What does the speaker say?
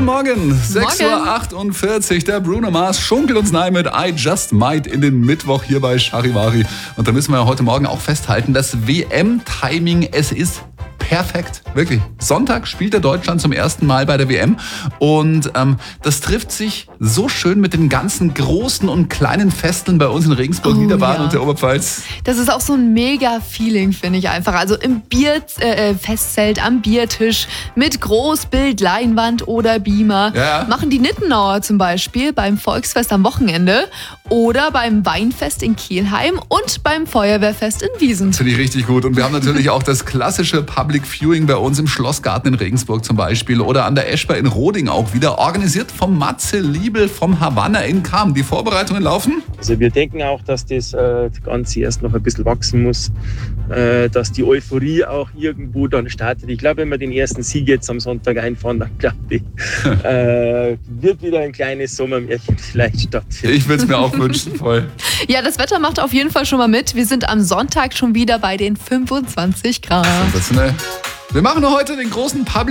Morgen, 6.48 Uhr. Der Bruno Mars schunkelt uns rein mit I Just Might in den Mittwoch hier bei Charivari. Und da müssen wir heute Morgen auch festhalten, das WM-Timing, es ist perfekt, wirklich. Sonntag spielt der Deutschland zum ersten Mal bei der WM und das trifft sich so schön mit den ganzen großen und kleinen Festeln bei uns in Regensburg, Niederbayern und der Oberpfalz. Das ist auch so ein mega Feeling, finde ich einfach. Also im Festzelt, am Biertisch mit Großbild, Leinwand oder Beamer. Ja. Machen die Nittenauer zum Beispiel beim Volksfest am Wochenende oder beim Weinfest in Kelheim und beim Feuerwehrfest in Wiesent. Finde ich richtig gut. Und wir haben natürlich auch das klassische Public Viewing bei uns im Schlossgarten in Regensburg zum Beispiel oder an der Eschber in Roding auch wieder. Organisiert vom Matze Liebel vom Havanna in Cham. Die Vorbereitungen laufen? Also wir denken auch, dass das Ganze erst noch ein bisschen wachsen muss, dass die Euphorie auch irgendwo dann startet. Ich glaube, wenn wir den ersten Sieg jetzt am Sonntag einfahren, dann glaube ich, wird wieder ein kleines Sommermärchen vielleicht stattfinden. Ich würde es mir auch wünschen, voll. Ja, das Wetter macht auf jeden Fall schon mal mit. Wir sind am Sonntag schon wieder bei den 25 Grad. Sensationell. Wir machen heute den großen Public